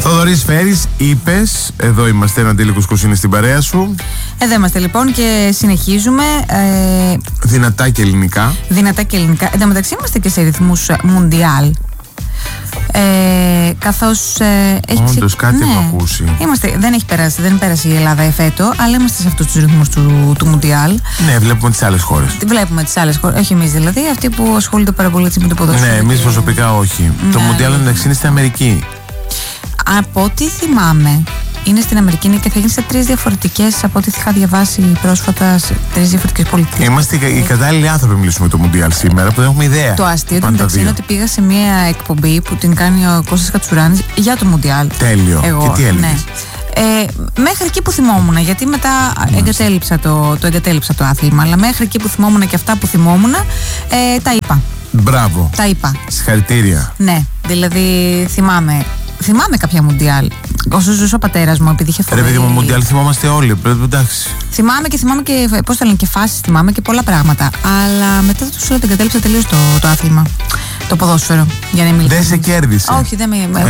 Θοδωρής Φέρης, είπες, εδώ είμαστε, ένα Αντίλη Κουσκουσίνη στην παρέα σου. Εδώ είμαστε λοιπόν και συνεχίζουμε. Δυνατά και ελληνικά. Εν τω μεταξύ είμαστε και σε ρυθμούς μουντιάλ. Καθώς όντως κάτι έχω ακούσει. Δεν πέρασε η Ελλάδα εφέτο, αλλά είμαστε σε αυτούς τους ρυθμούς του μουντιάλ. Ναι, βλέπουμε τις άλλες χώρες. Όχι εμείς δηλαδή, αυτοί που ασχολούνται πάρα πολύ με το ποδόσφαιρο. Ναι, εμείς προσωπικά όχι. Το μουντιάλ εντάξει είναι στην Αμερική. Από ό,τι θυμάμαι, είναι στην Αμερική και θα γίνει σε 3 διαφορετικές, από ό,τι είχα διαβάσει πρόσφατα, σε 3 διαφορετικές πολιτείες. Είμαστε οι κατάλληλοι άνθρωποι να μιλήσουμε το μουντιάλ σήμερα, που δεν έχουμε ιδέα. Το αστείο του μεταξύ είναι ότι πήγα σε μια εκπομπή που την κάνει ο Κώστας Κατσουράνης για το μουντιάλ. Τέλειο. Και τι έλεγες? Ναι. Μέχρι εκεί που θυμόμουν, γιατί μετά εγκατέλειψα το άθλημα, αλλά μέχρι εκεί που θυμόμουν και αυτά που θυμόμουν, τα είπα. Μπράβο. Τα είπα. Συγχαρητήρια. Ναι, δηλαδή θυμάμαι κάποια μουντιάλ. Όσο ζούσε ο πατέρας μου, επειδή είχε φοβερή. Ρε παιδί μου, μουντιάλ θυμόμαστε όλοι. Εντάξει. Θυμάμαι και πώς το λένε, και φάσεις θυμάμαι και πολλά πράγματα. Αλλά μετά το σου λέω, εγκατέλειψα τελείως το άθλημα. Το ποδόσφαιρο. Για να δεν σε κέρδισε. Όχι, δεν με.